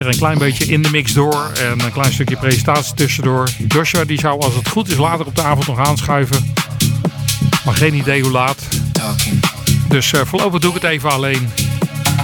een klein beetje in de mix door. En een klein stukje presentatie tussendoor. Joshua die zou, als het goed is, later op de avond nog aanschuiven. Maar geen idee hoe laat. Dus voorlopig doe ik het even alleen.